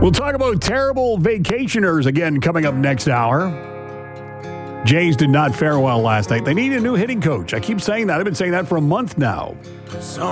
We'll talk about terrible vacationers again coming up next hour. Jays did not fare well last night. They need a new hitting coach. I keep saying that. I've been saying that for a month now.